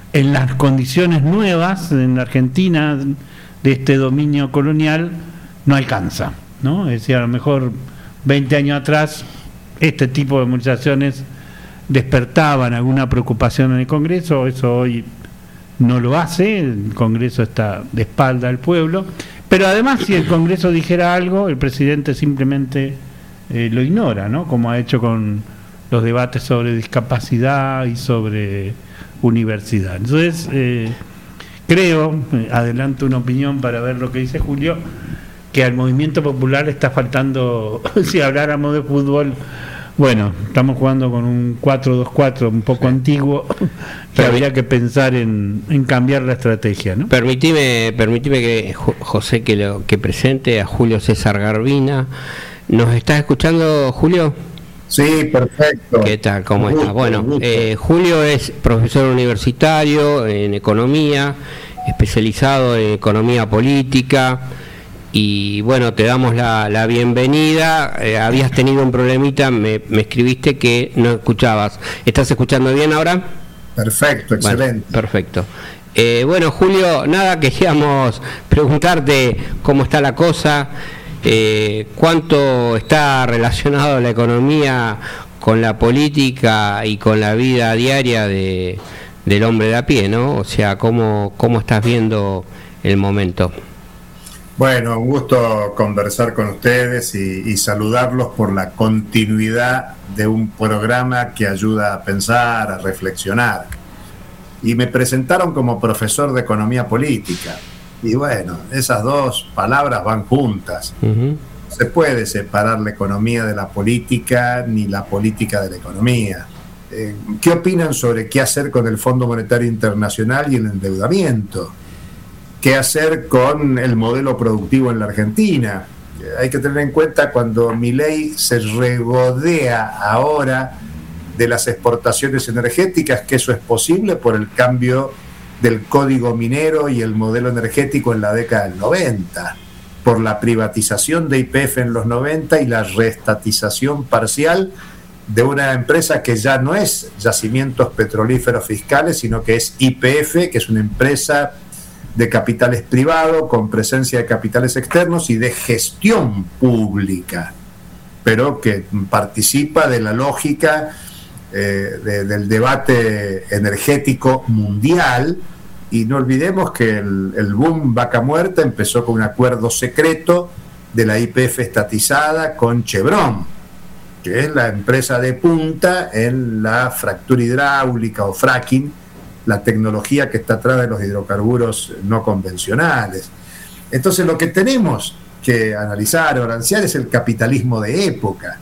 en las condiciones nuevas en la Argentina de este dominio colonial no alcanza, ¿no? Es decir, a lo mejor 20 años atrás este tipo de movilizaciones despertaban alguna preocupación en el Congreso, eso hoy no lo hace, el Congreso está de espalda al pueblo, pero además si el Congreso dijera algo, el presidente simplemente lo ignora, ¿no? Como ha hecho con los debates sobre discapacidad y sobre universidad. Entonces, creo, adelanto una opinión para ver lo que dice Julio, que al movimiento popular le está faltando, si habláramos de fútbol, bueno, estamos jugando con un 4-2-4 un poco antiguo, pero habría que pensar en cambiar la estrategia, ¿no? Permitime que José que presente a Julio César Garbina. ¿Nos estás escuchando, Julio? Sí, perfecto. ¿Qué tal? ¿Cómo estás? Bueno, Julio es profesor universitario en economía, especializado en economía política. Y bueno, te damos la bienvenida. Habías tenido un problemita, me escribiste que no escuchabas. ¿Estás escuchando bien ahora? Perfecto, excelente. Bueno, perfecto. Bueno, Julio, nada, queríamos preguntarte cómo está la cosa, cuánto está relacionado la economía con la política y con la vida diaria del hombre de a pie, ¿no? O sea, cómo estás viendo el momento. Bueno, un gusto conversar con ustedes y saludarlos por la continuidad de un programa que ayuda a pensar, a reflexionar. Y me presentaron como profesor de economía política. Y bueno, esas dos palabras van juntas. Uh-huh. No se puede separar la economía de la política, ni la política de la economía. ¿Qué opinan sobre qué hacer con el Fondo Monetario Internacional y el endeudamiento? ¿Qué hacer con el modelo productivo en la Argentina? Hay que tener en cuenta cuando Milei se regodea ahora de las exportaciones energéticas, que eso es posible por el cambio del código minero y el modelo energético en la década del 90, por la privatización de YPF en los 90 y la reestatización parcial de una empresa que ya no es Yacimientos Petrolíferos Fiscales, sino que es YPF, que es una empresa de capitales privados, con presencia de capitales externos y de gestión pública, pero que participa de la lógica del debate energético mundial. Y no olvidemos que el boom Vaca Muerta empezó con un acuerdo secreto de la YPF estatizada con Chevron, que es la empresa de punta en la fractura hidráulica o fracking, la tecnología que está atrás de los hidrocarburos no convencionales. Entonces lo que tenemos que analizar o balancear es el capitalismo de época,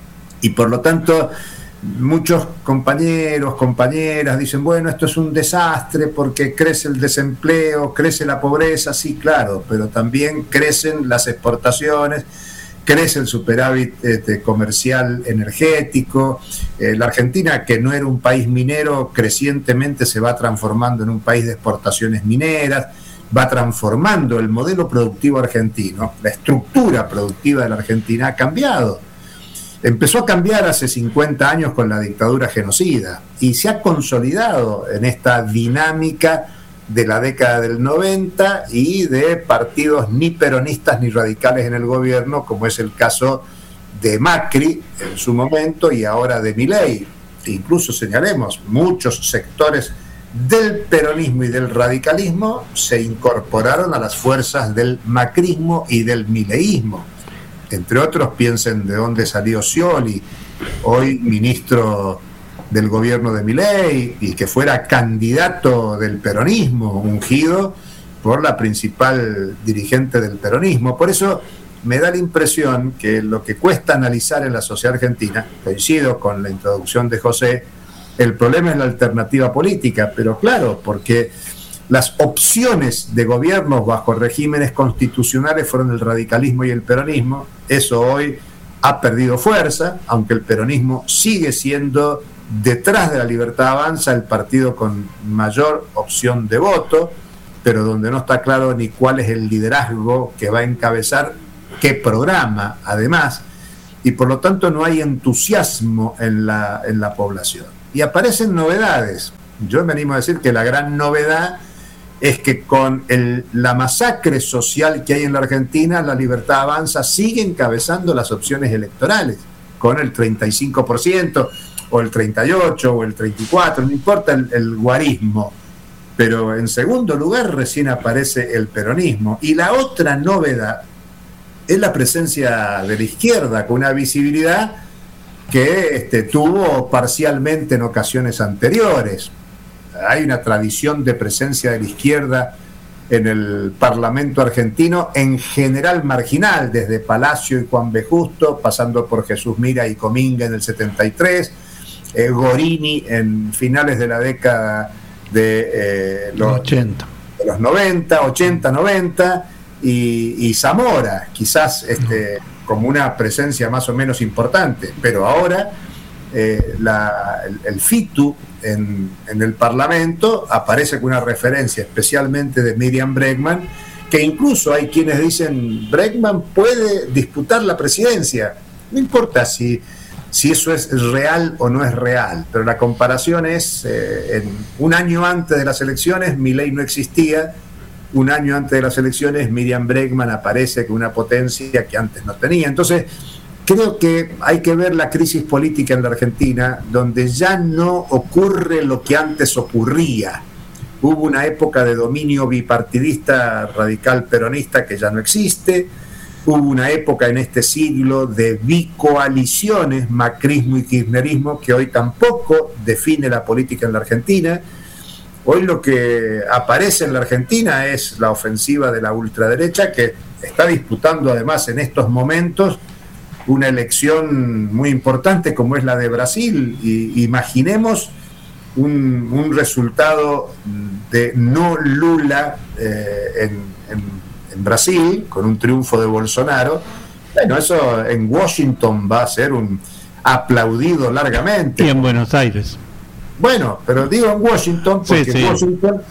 y por lo tanto muchos compañeros, compañeras dicen, bueno, esto es un desastre porque crece el desempleo, crece la pobreza. Sí, claro, pero también crecen las exportaciones, crece el superávit comercial energético. La Argentina, que no era un país minero, crecientemente se va transformando en un país de exportaciones mineras, va transformando el modelo productivo argentino. La estructura productiva de la Argentina ha cambiado. Empezó a cambiar hace 50 años con la dictadura genocida y se ha consolidado en esta dinámica de la década del 90 y de partidos ni peronistas ni radicales en el gobierno, como es el caso de Macri en su momento y ahora de Milei. Incluso señalemos, muchos sectores del peronismo y del radicalismo se incorporaron a las fuerzas del macrismo y del mileísmo. Entre otros, piensen de dónde salió Scioli, hoy ministro del gobierno de Milei, y que fuera candidato del peronismo, ungido por la principal dirigente del peronismo. Por eso me da la impresión que lo que cuesta analizar en la sociedad argentina, coincido con la introducción de José, el problema es la alternativa política, pero claro, porque las opciones de gobiernos bajo regímenes constitucionales fueron el radicalismo y el peronismo. Eso hoy ha perdido fuerza, aunque el peronismo sigue siendo, detrás de La Libertad Avanza, el partido con mayor opción de voto, pero donde no está claro ni cuál es el liderazgo que va a encabezar qué programa, además, y por lo tanto no hay entusiasmo en la población. Y aparecen novedades. Yo me animo a decir que la gran novedad es que con la masacre social que hay en la Argentina, la Libertad Avanza sigue encabezando las opciones electorales, con el 35%, o el 38%, o el 34%, no importa el guarismo. Pero en segundo lugar recién aparece el peronismo. Y la otra novedad es la presencia de la izquierda, con una visibilidad que tuvo parcialmente en ocasiones anteriores. Hay una tradición de presencia de la izquierda en el Parlamento argentino, en general marginal, desde Palacio y Juan B. Justo, pasando por Jesús Mira y Cominga en el 73, Gorini en finales de la década de los 80. De los 80, 90, y Zamora, quizás como una presencia más o menos importante, pero ahora el FITU en el Parlamento aparece con una referencia especialmente de Miriam Bregman, que incluso hay quienes dicen Bregman puede disputar la presidencia, no importa si eso es real o no es real, pero la comparación es un año antes de las elecciones Milei no existía, un año antes de las elecciones Miriam Bregman aparece con una potencia que antes no tenía. Entonces creo que hay que ver la crisis política en la Argentina, donde ya no ocurre lo que antes ocurría. Hubo una época de dominio bipartidista radical peronista que ya no existe. Hubo una época en este siglo de bicoaliciones, macrismo y kirchnerismo, que hoy tampoco define la política en la Argentina. Hoy lo que aparece en la Argentina es la ofensiva de la ultraderecha, que está disputando además en estos momentos una elección muy importante como es la de Brasil, y imaginemos un resultado de no Lula en Brasil, con un triunfo de Bolsonaro. Bueno, eso en Washington va a ser aplaudido largamente. Y en Buenos Aires. Bueno, pero digo en Washington porque sí. Washington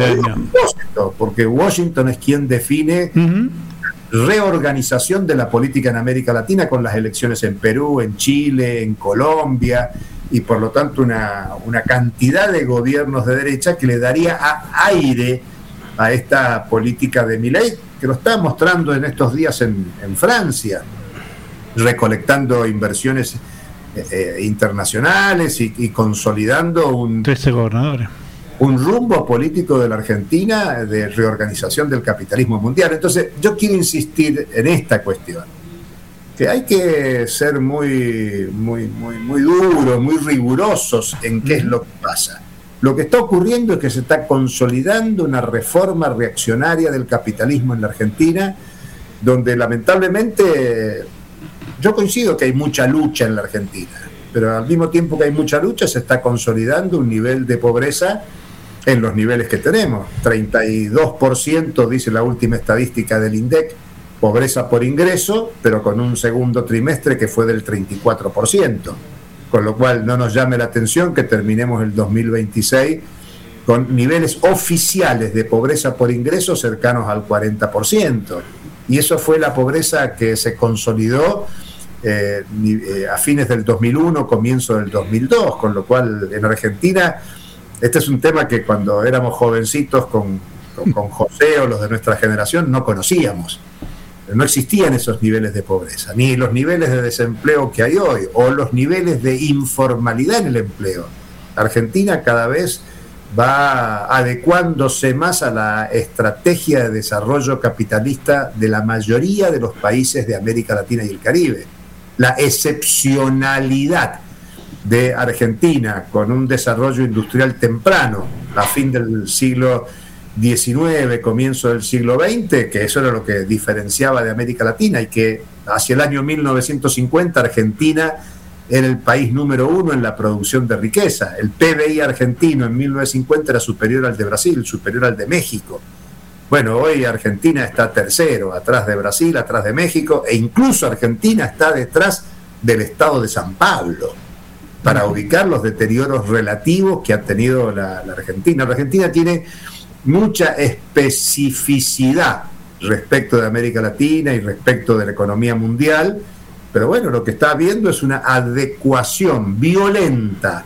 porque Washington es quien define reorganización de la política en América Latina, con las elecciones en Perú, en Chile, en Colombia, y por lo tanto una cantidad de gobiernos de derecha que le daría aire a esta política de Milei, que lo está mostrando en estos días en Francia, recolectando inversiones internacionales y consolidando 13 gobernadores. Un rumbo político de la Argentina de reorganización del capitalismo mundial. Entonces, yo quiero insistir en esta cuestión, que hay que ser muy duros, muy rigurosos en qué es lo que pasa. Lo que está ocurriendo es que se está consolidando una reforma reaccionaria del capitalismo en la Argentina, donde lamentablemente yo coincido que hay mucha lucha en la Argentina, pero al mismo tiempo que hay mucha lucha se está consolidando un nivel de pobreza en los niveles que tenemos. 32% dice la última estadística del INDEC, pobreza por ingreso, pero con un segundo trimestre que fue del 34%, con lo cual no nos llame la atención que terminemos el 2026 con niveles oficiales de pobreza por ingreso cercanos al 40%, y eso fue la pobreza que se consolidó a fines del 2001, comienzo del 2002, con lo cual en Argentina este es un tema que cuando éramos jovencitos con José o los de nuestra generación no conocíamos. No existían esos niveles de pobreza, ni los niveles de desempleo que hay hoy, o los niveles de informalidad en el empleo. Argentina cada vez va adecuándose más a la estrategia de desarrollo capitalista de la mayoría de los países de América Latina y el Caribe. La excepcionalidad de Argentina, con un desarrollo industrial temprano, a fin del siglo XIX, comienzo del siglo XX, que eso era lo que diferenciaba de América Latina, y que hacia el año 1950 Argentina era el país número 1 en la producción de riqueza. El PBI argentino en 1950 era superior al de Brasil, superior al de México. Bueno, hoy Argentina está tercero, atrás de Brasil, atrás de México, e incluso Argentina está detrás del estado de San Pablo, para ubicar los deterioros relativos que ha tenido la Argentina. La Argentina tiene mucha especificidad respecto de América Latina y respecto de la economía mundial, pero bueno, lo que está habiendo es una adecuación violenta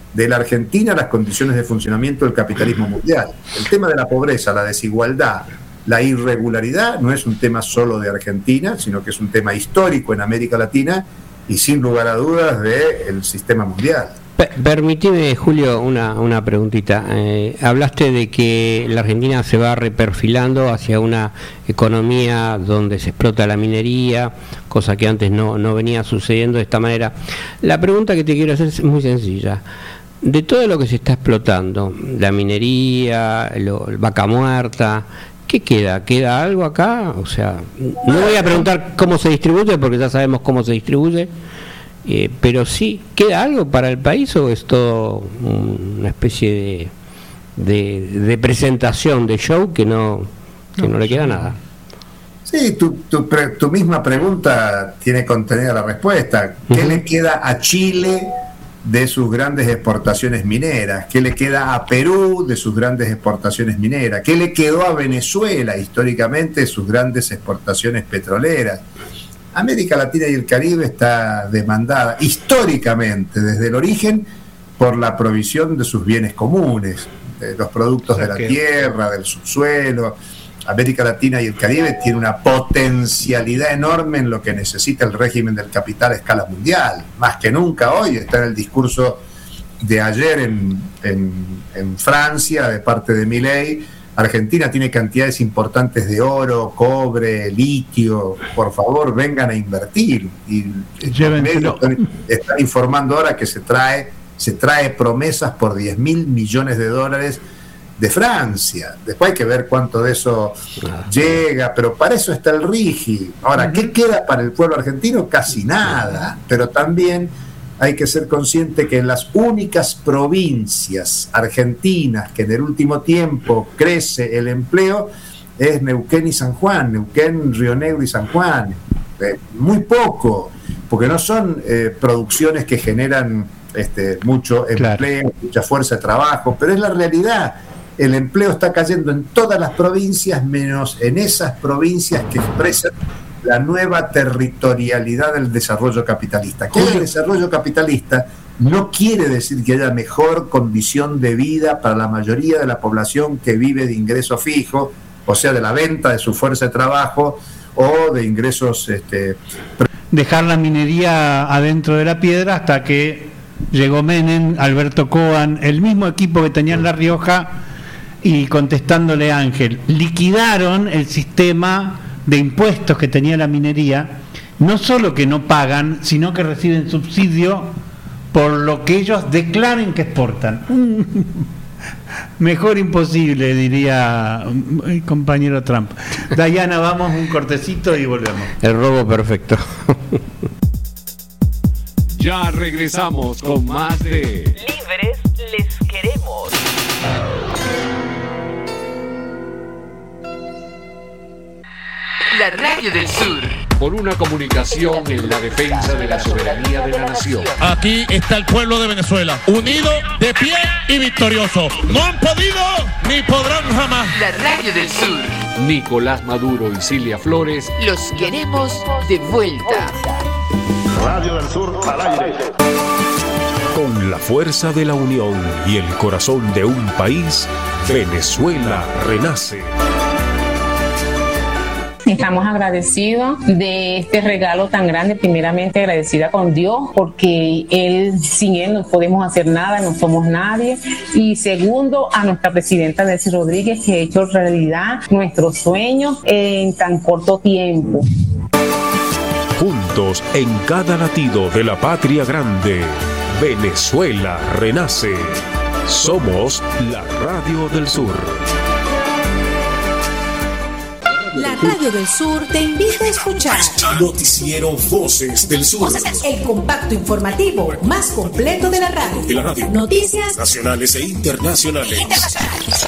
de la Argentina las condiciones de funcionamiento del capitalismo mundial. El tema de la pobreza, la desigualdad, la irregularidad no es un tema solo de Argentina, sino que es un tema histórico en América Latina y sin lugar a dudas del sistema mundial. Permíteme, Julio, una preguntita. Hablaste de que la Argentina se va reperfilando hacia una economía donde se explota la minería, cosa que antes no venía sucediendo de esta manera. La pregunta que te quiero hacer es muy sencilla. De todo lo que se está explotando, la minería, vaca muerta, ¿qué queda? ¿Queda algo acá? O sea, no voy a preguntar cómo se distribuye, porque ya sabemos cómo se distribuye. Pero sí, ¿queda algo para el país o es todo una especie de presentación, de show que no le queda nada? Sí, tu misma pregunta tiene contenida la respuesta. ¿Qué le queda a Chile de sus grandes exportaciones mineras? ¿Qué le queda a Perú de sus grandes exportaciones mineras? ¿Qué le quedó a Venezuela históricamente de sus grandes exportaciones petroleras? América Latina y el Caribe está demandada históricamente desde el origen por la provisión de sus bienes comunes, de los productos de la tierra, del subsuelo. América Latina y el Caribe tiene una potencialidad enorme en lo que necesita el régimen del capital a escala mundial, más que nunca hoy. Está en el discurso de ayer en Francia de parte de Milei. Argentina tiene cantidades importantes de oro, cobre, litio. Por favor, vengan a invertir. Y están informando ahora que se trae promesas por $10.000 millones de Francia. Después hay que ver cuánto de eso llega, pero para eso está el RIGI. Ahora, ¿qué queda para el pueblo argentino? Casi nada, pero también hay que ser consciente que en las únicas provincias argentinas que en el último tiempo crece el empleo es Neuquén y San Juan, Neuquén, Río Negro y San Juan. Muy poco, porque no son producciones que generan mucho empleo, mucha fuerza de trabajo, pero es la realidad. El empleo está cayendo en todas las provincias, menos en esas provincias que expresan la nueva territorialidad del desarrollo capitalista. Que el desarrollo capitalista no quiere decir que haya mejor condición de vida para la mayoría de la población que vive de ingreso fijo, o sea, de la venta de su fuerza de trabajo o de ingresos... Dejar la minería adentro de la piedra hasta que llegó Menem, Alberto Coan, el mismo equipo que tenía en La Rioja, y contestándole a Ángel, liquidaron el sistema de impuestos que tenía la minería. No solo que no pagan, sino que reciben subsidio por lo que ellos declaren que exportan. Mejor imposible, diría el compañero Trump. Dayana, vamos un cortecito y volvemos. El robo perfecto. Ya regresamos con más de Libres les queremos. La Radio del Sur. Por una comunicación en la defensa de la soberanía de la nación. Aquí está el pueblo de Venezuela, unido, de pie y victorioso. No han podido ni podrán jamás. La Radio del Sur. Nicolás Maduro y Cilia Flores. Los queremos de vuelta. Radio del Sur al aire. Con la fuerza de la unión y el corazón de un país, Venezuela renace. Estamos agradecidos de este regalo tan grande, primeramente agradecida con Dios, porque sin Él no podemos hacer nada, no somos nadie. Y segundo, a nuestra presidenta Delcy Rodríguez, que ha hecho realidad nuestros sueños en tan corto tiempo. Juntos en cada latido de la patria grande, Venezuela renace. Somos la Radio del Sur. La Radio del Sur te invita a escuchar Noticiero Voces del Sur, el compacto informativo más completo de la radio. De la radio. Noticias nacionales e internacionales.